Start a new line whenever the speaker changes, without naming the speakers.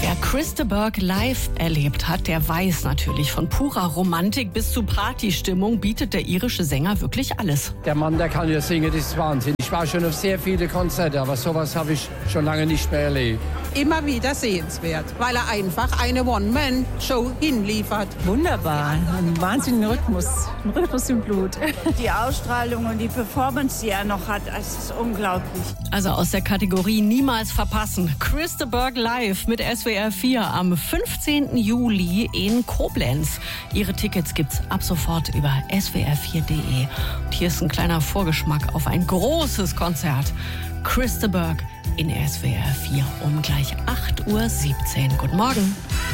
Wer Chris de Burgh live erlebt hat, der weiß natürlich, von purer Romantik bis zu Partystimmung bietet der irische Sänger wirklich alles.
Der Mann, der kann ja singen, das ist Wahnsinn. Ich war schon auf sehr viele Konzerte, aber sowas habe ich schon lange nicht mehr erlebt.
Immer wieder sehenswert, weil er einfach eine One-Man-Show hinliefert.
Wunderbar, ein wahnsinniger Rhythmus, ein Rhythmus im Blut.
Die Ausstrahlung und die Performance, die er noch hat, das ist unglaublich.
Also aus der Kategorie niemals verpassen. Chris de Burgh live mit SWR 4 am 15. Juli in Koblenz. Ihre Tickets gibt's ab sofort über swr4.de. Und hier ist ein kleiner Vorgeschmack auf ein großes Konzert. Chris de Burgh in SWR 4 um gleich 8:17 Uhr. Guten Morgen.